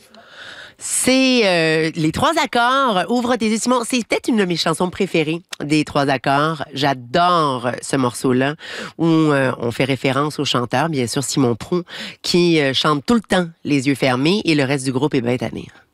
C'est les trois accords. Ouvre tes yeux, Simon. C'est peut-être une de mes chansons préférées des trois accords. J'adore ce morceau-là où on fait référence au chanteur, bien sûr, Simon Prou, qui chante tout le temps les yeux fermés et le reste du groupe est bien tanné.